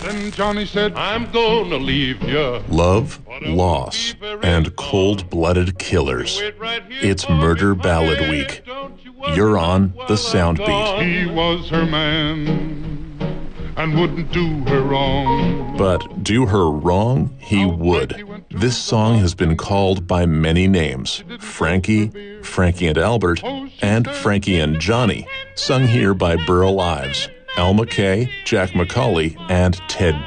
Then Johnny said, I'm gonna leave you. Love, loss, and cold-blooded killers. It's Murder Ballad Week. You're on the Soundbeat. He was her man and wouldn't do her wrong. But do her wrong, he would. This song has been called by many names: Frankie, Frankie and Albert, and Frankie and Johnny, sung here by Burl Ives, Al McKay, Jack McCauley, and Ted